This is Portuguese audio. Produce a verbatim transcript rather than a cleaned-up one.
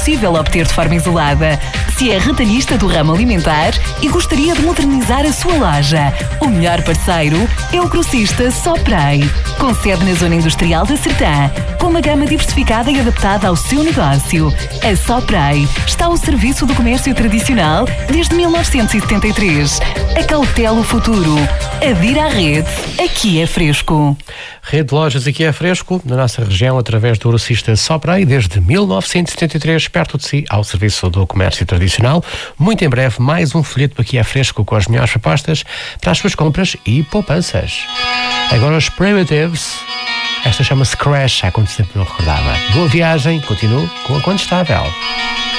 possível obter de forma isolada. Se é retalhista do ramo alimentar e gostaria de modernizar a sua loja, o melhor parceiro é o grossista Soprei, com sede na zona industrial da Sertã, com uma gama diversificada e adaptada ao seu negócio. A Soprei está ao serviço do comércio tradicional desde mil novecentos e setenta e três. Acautela o futuro. Adira à rede. Aqui é fresco. Rede de lojas Aqui é Fresco, na nossa região, através do grossista Soprei, desde mil novecentos e setenta e três, perto de si, ao serviço do comércio tradicional. Muito em breve, mais um folheto do Aqui é Fresco com as melhores propostas para as suas compras e poupanças. Agora os Primitives. Esta chama-se Crash, há quanto tempo não recordava. Boa viagem, continuo com a Condestável.